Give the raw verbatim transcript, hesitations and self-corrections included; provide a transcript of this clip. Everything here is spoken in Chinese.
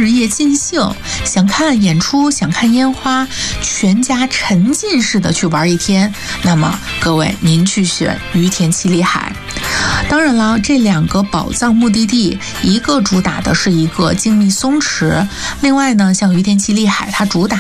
日夜尽兴，想看演出，想看烟花，全家沉浸式的去玩一天，那么各位您去选于田七里海。当然了，这两个宝藏目的地，一个主打的是一个静谧松弛，另外呢，像于田七里海它主打